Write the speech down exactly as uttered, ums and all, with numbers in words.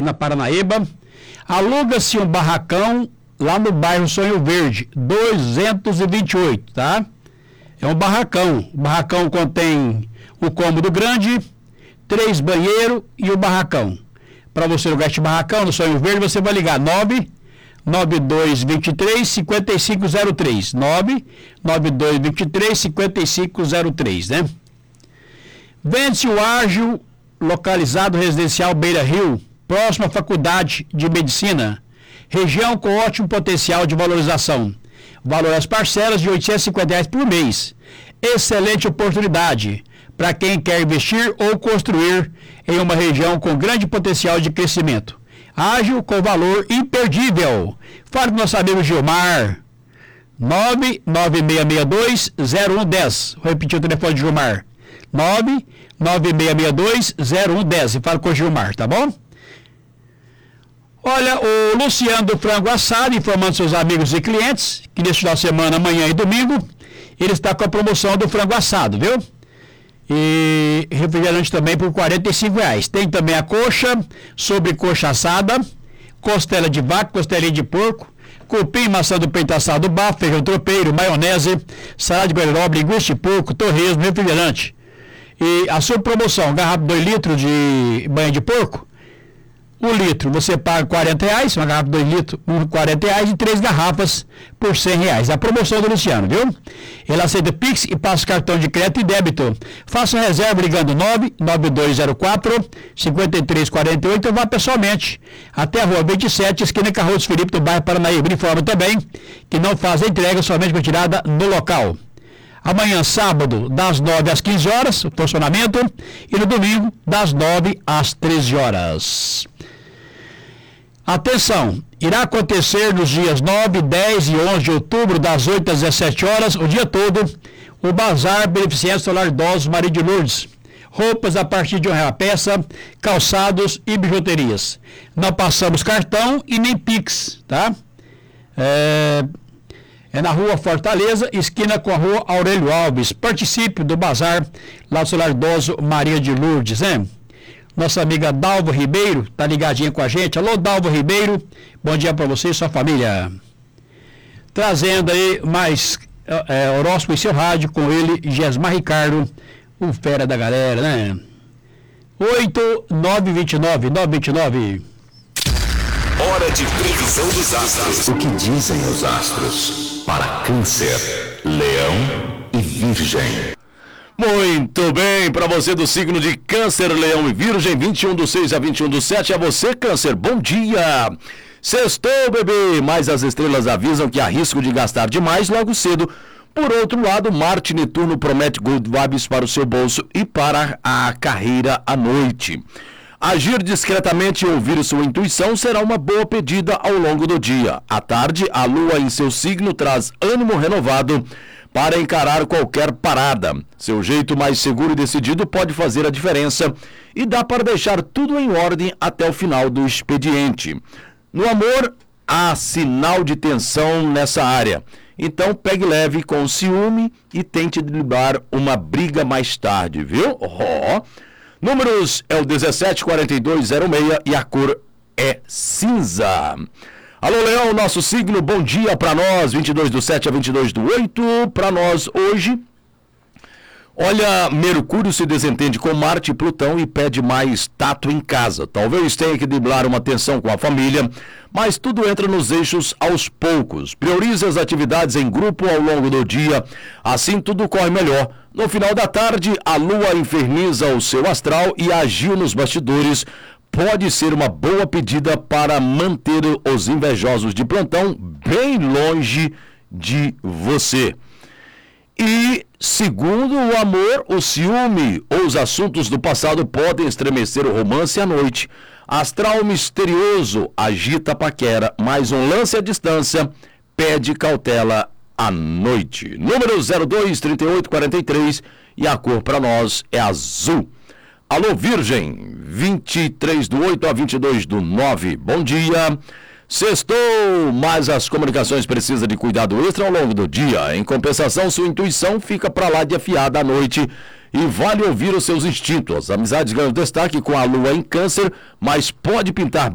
na Paranaíba. Aluga-se um barracão lá no bairro Sonho Verde, duzentos e vinte e oito, tá? É um barracão. O barracão contém um cômodo grande, três banheiros e o barracão. Para você alugar este barracão no Sonho Verde, você vai ligar nove nove dois dois três, cinco cinco zero três. nove nove dois dois três, cinco cinco zero três, né? Vende-se o Ágil, localizado residencial Beira Rio, próximo à Faculdade de Medicina. Região com ótimo potencial de valorização. Valor às parcelas de oitocentos e cinquenta reais por mês. Excelente oportunidade para quem quer investir ou construir em uma região com grande potencial de crescimento. Ágil com valor imperdível. Fale com nosso amigo Gilmar. nove nove seis seis dois zero um um zero. Vou repetir o telefone de Gilmar. nove nove seis seis dois zero um um zero. E fala com o Gilmar, tá bom? Olha, o Luciano do Frango Assado informando seus amigos e clientes que neste final de semana, amanhã e domingo, ele está com a promoção do frango assado, viu? E refrigerante também por quarenta e cinco reais. Tem também a coxa, sobrecoxa assada, costela de vaca, costelinha de porco, cupim, maçã do peito assado, bafo, feijão tropeiro, maionese, salada de beirroba, linguiça de porco, torresmo, refrigerante. E a sua promoção, garrafa de dois litros de banha de porco, um litro você paga quarenta reais, uma garrafa de dois litros, quarenta reais e três garrafas por cem reais. A promoção do Luciano, viu? Ele aceita Pix e passa cartão de crédito e débito. Faça reserva ligando nove nove dois zero quatro, cinco três quatro oito ou vá pessoalmente até a rua vinte e sete, esquina Carroço Felipe, do bairro Paranaíba. Informa também que não faz a entrega, somente retirada no local. Amanhã, sábado, das nove às quinze horas, o funcionamento, e no domingo, das nove às treze horas. Atenção, irá acontecer nos dias nove, dez e onze de outubro, das oito às dezessete horas, o dia todo, o Bazar Beneficente Solar Idosos Maria de Lourdes. Roupas a partir de um real a peça, calçados e bijuterias. Não passamos cartão e nem Pix, tá? É... É na rua Fortaleza, esquina com a rua Aurélio Alves. Participe do bazar lá do Solar Idoso Maria de Lourdes, né? Nossa amiga Dalva Ribeiro tá ligadinha com a gente. Alô, Dalva Ribeiro, bom dia para você e sua família. Trazendo aí mais é, horóscopo em seu rádio com ele, Gesmar Ricardo, o fera da galera, né? oito nove dois nove, nove dois nove. Hora de previsão dos astros. O que dizem os astros para Câncer, Leão e Virgem? Muito bem, para você do signo de Câncer, Leão e Virgem, vinte e um do seis a vinte e um do sete, é você, Câncer, bom dia! Sextou, bebê, mas as estrelas avisam que há risco de gastar demais logo cedo. Por outro lado, Marte e Netuno promete good vibes para o seu bolso e para a carreira à noite. Agir discretamente e ouvir sua intuição será uma boa pedida ao longo do dia. À tarde, a lua em seu signo traz ânimo renovado para encarar qualquer parada. Seu jeito mais seguro e decidido pode fazer a diferença e dá para deixar tudo em ordem até o final do expediente. No amor, há sinal de tensão nessa área. Então, pegue leve com o ciúme e tente driblar uma briga mais tarde, viu? Oh. Números é o dezessete, quarenta e dois, zero seis e a cor é cinza. Alô, Leão, nosso signo, bom dia para nós, vinte e dois do sete a vinte e dois do oito, para nós hoje. Olha, Mercúrio se desentende com Marte e Plutão e pede mais tato em casa. Talvez tenha que driblar uma tensão com a família, mas tudo entra nos eixos aos poucos. Priorize as atividades em grupo ao longo do dia, assim tudo corre melhor. No final da tarde, a lua inferniza o seu astral e agiu nos bastidores. Pode ser uma boa pedida para manter os invejosos de plantão bem longe de você. E, segundo o amor, o ciúme ou os assuntos do passado podem estremecer o romance à noite. Astral misterioso agita a paquera, mas um lance à distância pede cautela à noite. Número zero dois, trinta e oito, quarenta e três e a cor para nós é azul. Alô, Virgem, vinte e três do oito a vinte e dois do nove. Bom dia. Sextou, mas as comunicações precisam de cuidado extra ao longo do dia. Em compensação, sua intuição fica para lá de afiada à noite e vale ouvir os seus instintos. Amizades ganham destaque com a lua em Câncer, mas pode pintar